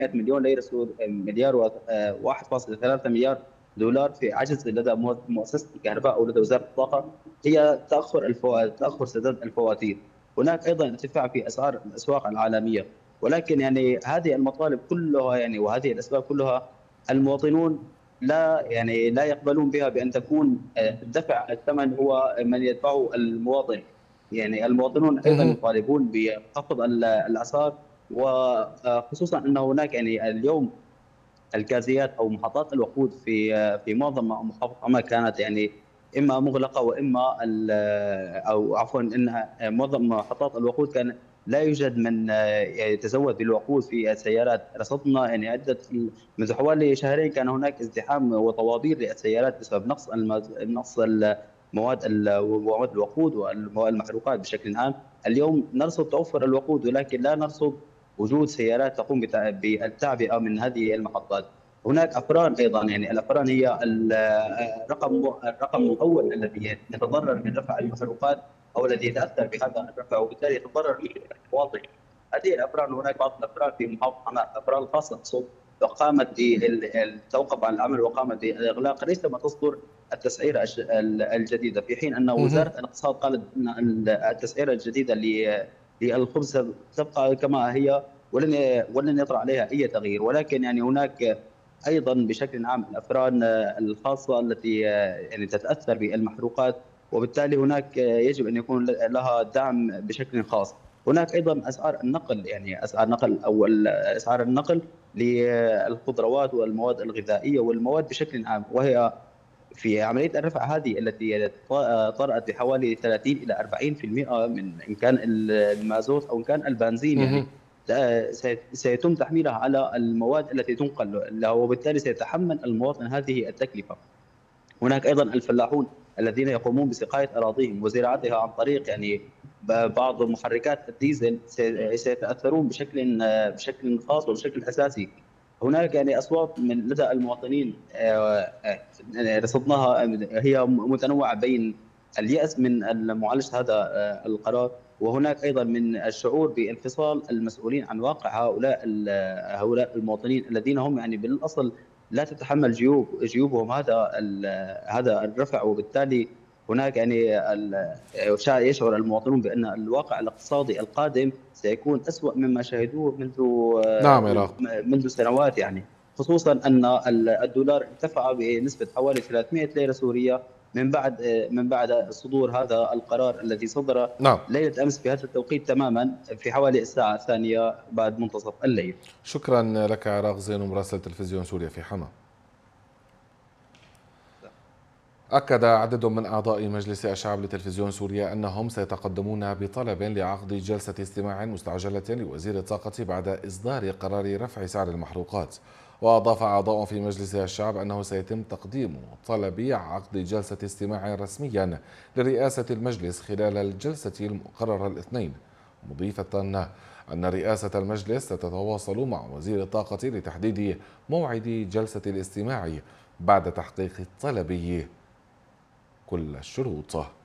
مليون ليرة مليار 1.3 مليار دولار في عجز لدى مؤسسة الكهرباء أو لدى وزارة الطاقة، هي تأخر سداد الفواتير. هناك أيضا ارتفاع في أسعار الأسواق العالمية. ولكن يعني هذه المطالب كلها يعني وهذه الأسباب كلها المواطنون لا يقبلون بها بأن تكون دفع الثمن هو من يدفعه المواطن. يعني المواطنون أيضا مهم. يطالبون بخفض الأسعار، وخصوصا أن هناك يعني اليوم الغازيات او محطات الوقود في معظم محافظة ما كانت يعني اما مغلقه واما او عفوا انها معظم محطات الوقود كان لا يوجد من يتزود بالوقود في السيارات. رصدنا يعني منذ حوالي شهرين كان هناك ازدحام وطوابير للسيارات بسبب نقص مواد الوقود والمواد المحروقات بشكل عام. اليوم نرصد توفر الوقود ولكن لا نرصد وجود سيارات تقوم بالتعبئه من هذه المحطات. هناك افران ايضا، يعني الافران هي الرقم الاول الذي يتضرر من رفع المحروقات او الذي يتاثر بهذا الرفع وبالتالي يتضرر به المواطن. هذه الافران هناك بعض الافران في محافظه عمان، الافران الخاصه بالصوت وقامت بالتوقف عن العمل وقامت بالاغلاق ليس ما تصدر التسعيره الجديده، في حين ان مهم. وزاره الاقتصاد قالت ان التسعيره الجديده للخبز تبقى كما هي ولن يطرا عليها اي تغيير. ولكن يعني هناك ايضا بشكل عام الافران الخاصه التي يعني تتاثر بالمحروقات، وبالتالي هناك يجب ان يكون لها دعم بشكل خاص. هناك ايضا اسعار النقل، يعني اسعار نقل او اسعار النقل للخضروات والمواد الغذائيه والمواد بشكل عام، وهي في عمليه الرفع هذه التي طرأت بحوالي 30 الى 40% من ان كان المازوت او ان كان البنزين. مهم. يعني سيتم تحميلها على المواد التي تنقل له، وبالتالي سيتحمل المواطن هذه التكلفة. هناك أيضا الفلاحون الذين يقومون بسقاية أراضيهم وزراعتها عن طريق يعني بعض محركات الديزل سيتأثرون بشكل خاص وبشكل أساسي. هناك يعني أصوات من لدى المواطنين رصدناها هي متنوعة بين اليأس من معالجة هذا القرار، وهناك ايضا من الشعور بانفصال المسؤولين عن واقع هؤلاء المواطنين الذين هم يعني بالاصل لا تتحمل جيوبهم هذا الرفع. وبالتالي هناك يعني يشعر المواطنون بان الواقع الاقتصادي القادم سيكون اسوأ مما شهدوه نعم يا راغب. منذ سنوات. يعني خصوصا ان الدولار ارتفع بنسبه حوالي 300 ليره سوريه من بعد صدور هذا القرار الذي صدر نعم. ليلة أمس في هذا التوقيت تماما في حوالي الساعة الثانية بعد منتصف الليل. شكرا لك عراق زين، مراسل تلفزيون سوريا في حما. أكد عدد من أعضاء مجلس الشعب لتلفزيون سوريا أنهم سيتقدمون بطلب لعقد جلسة استماع مستعجلة لوزير الطاقة بعد إصدار قرار رفع سعر المحروقات. وأضاف أعضاء في مجلس الشعب أنه سيتم تقديم طلب عقد جلسة استماع رسميا لرئاسة المجلس خلال الجلسة المقررة الاثنين، مضيفة أن رئاسة المجلس ستتواصل مع وزير الطاقة لتحديد موعد جلسة الاستماع بعد تحقيق الطلب كل الشروط.